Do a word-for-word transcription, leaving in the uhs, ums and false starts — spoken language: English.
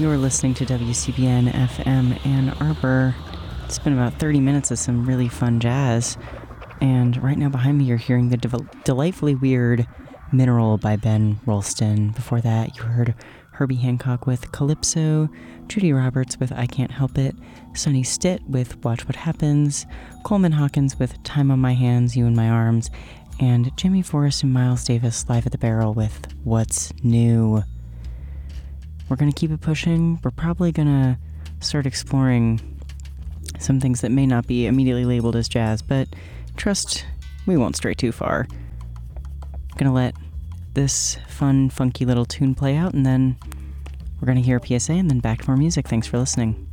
You're listening to W C B N F M Ann Arbor. It's been about thirty minutes of some really fun jazz. And right now behind me you're hearing the de- delightfully weird Mineral by Ben Rolston. Before that you heard Herbie Hancock with Calypso, Judy Roberts with I Can't Help It, Sonny Stitt with Watch What Happens, Coleman Hawkins with Time on My Hands, You in My Arms, and Jimmy Forrest and Miles Davis live at the Barrel with What's New. We're going to keep it pushing. We're probably going to start exploring some things that may not be immediately labeled as jazz, but trust we won't stray too far. I'm going to let this fun, funky little tune play out, and then we're going to hear a P S A and then back to more music. Thanks for listening.